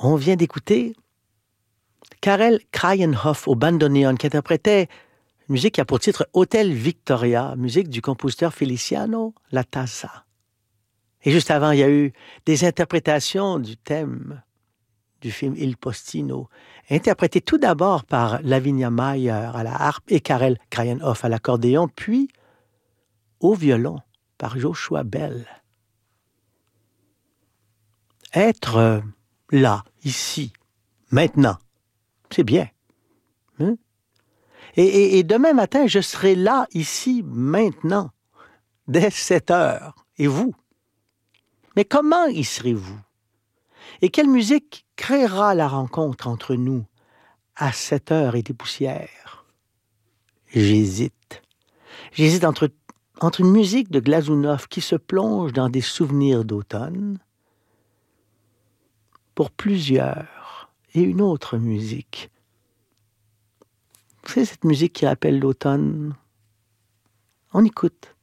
On vient d'écouter Karel Kraaienhof au bandoneon qui interprétait une musique qui a pour titre Hôtel Victoria, musique du compositeur Feliciano Latassa. Et juste avant, il y a eu des interprétations du thème du film Il Postino, interprété tout d'abord par Lavinia Mayer à la harpe et Karel Kraaienhof à l'accordéon, puis au violon par Joshua Bell. Être là, ici, maintenant, c'est bien. Hein? Et demain matin, je serai là, ici, maintenant, dès 7 heures. Et vous? Mais comment y serez-vous? Et quelle musique créera la rencontre entre nous à 7 heures et des poussières? J'hésite. J'hésite entre une musique de Glazunov qui se plonge dans des souvenirs d'automne pour plusieurs et une autre musique. C'est cette musique qui rappelle l'automne. On écoute.